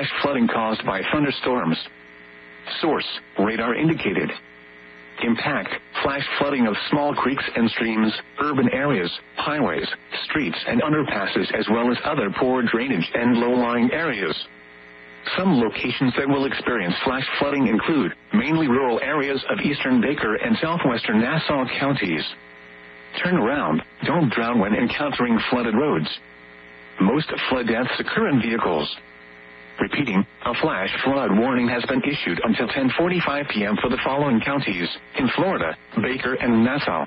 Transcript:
flash flooding caused by thunderstorms. Source, radar indicated. Impact, flash flooding of small creeks and streams, urban areas, highways, streets and underpasses as well as other poor drainage and low-lying areas. Some locations that will experience flash flooding include mainly rural areas of eastern Baker and southwestern Nassau counties. Turn around, don't drown when encountering flooded roads. Most flood deaths occur in vehicles. Repeating, a flash flood warning has been issued until 10:45 p.m. for the following counties in Florida: Baker and Nassau.